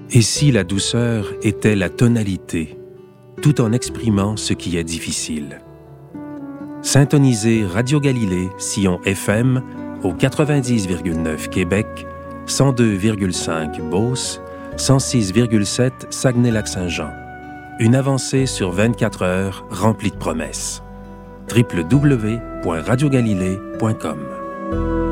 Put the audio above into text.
Et si la douceur était la tonalité, tout en exprimant ce qui est difficile? Syntonisez Radio Galilée, Sillon FM, au 90,9 Québec, 102,5 Beauce, 106,7 Saguenay-Lac-Saint-Jean. Une avancée sur 24 heures remplie de promesses. www.radiogalilée.com